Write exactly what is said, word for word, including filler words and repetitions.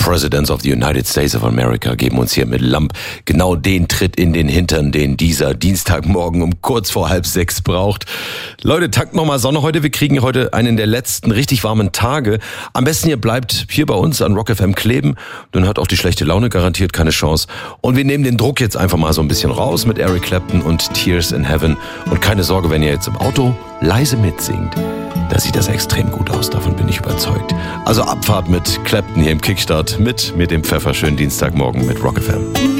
Presidents of the United States of America geben uns hier mit Lamp genau den Tritt in den Hintern, den dieser Dienstagmorgen um kurz vor halb sechs braucht. Leute, tankt nochmal Sonne heute. Wir kriegen heute einen der letzten richtig warmen Tage. Am besten ihr bleibt hier bei uns an Rock F M kleben. Dann hat auch die schlechte Laune garantiert keine Chance. Und wir nehmen den Druck jetzt einfach mal so ein bisschen raus mit Eric Clapton und Tears in Heaven. Und keine Sorge, wenn ihr jetzt im Auto leise mitsingt, da sieht das extrem gut aus, davon bin ich überzeugt. Also Abfahrt mit Clapton hier im Kickstart mit, mit dem Pfeffer. Schönen Dienstagmorgen mit Rock F M.